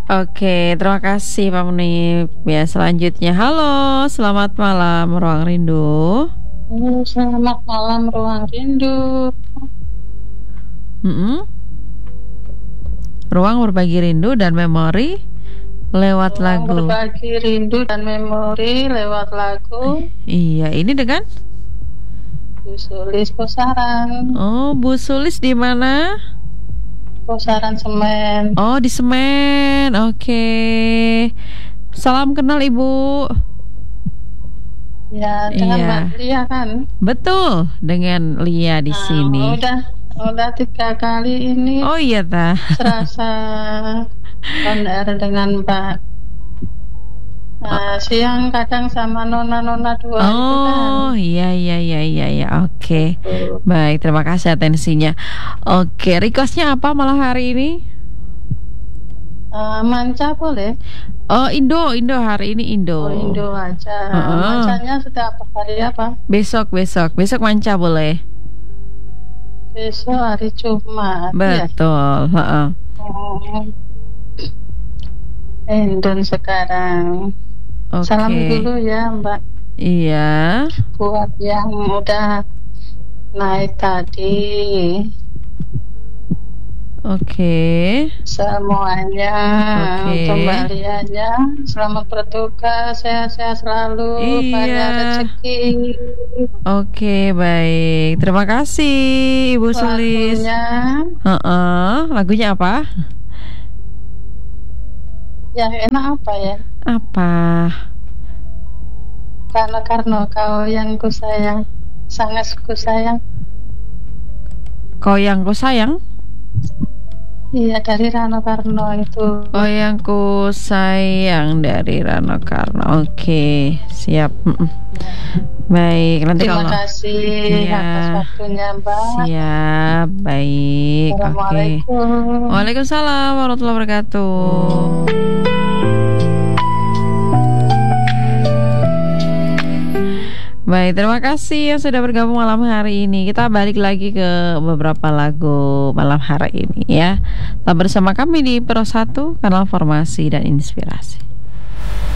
Oke, terima kasih Pak Munib. Ya, selanjutnya, halo, selamat malam, Ruang Rindu. Halo, selamat malam Ruang Rindu. Mm-mm. Ruang berbagi rindu dan memori lewat Ruang lagu. berbagi rindu dan memori lewat lagu. Iya, ini dengan Bu Sulis Posaran. Oh, Bu Sulis di mana? Posaran Semen. Oh, di Semen. Oke. Salam kenal Ibu. Ya, dengan Iya. Mbak Lia kan? Betul, dengan Lia di sini. Udah 3 kali ini. Oh iya ta. Serasa on air dengan Mbak. Siang kadang sama nona-nona dua itu kan. Oh iya. Oke. Baik, terima kasih atensinya. Oke, requestnya apa malam hari ini? Manca boleh? Oh, Indo hari ini Indo. Oh, Indo aja. Mancanya setiap hari apa? Besok manca boleh. Besok hari Jumat. Betul. Ya? Indon sekarang. Oke. Salam dulu ya Mbak. Iya. Buat yang udah naik tadi. Oke. Semuanya. Oke. Kembaliannya. Selamat bertugas. Sehat-sehat selalu. Iya. Banyak rezeki. Oke, baik. Terima kasih Ibu Sulis. Lagunya apa? Yang enak apa ya? Apa? Karena kau yang ku sayang, sangat ku sayang. Kau yang ku sayang? Iya, dari Rano Karno itu. Oh, yang ku sayang dari Rano Karno. Oke, siap. Baik, nanti Terima kasih atas waktunya Mbak. Siap, baik. Assalamualaikum. Waalaikumsalam warahmatullahi wabarakatuh. Baik, terima kasih yang sudah bergabung malam hari ini. Kita balik lagi ke beberapa lagu malam hari ini ya. Tetap bersama kami di Pro 1, kanal Formasi dan Inspirasi.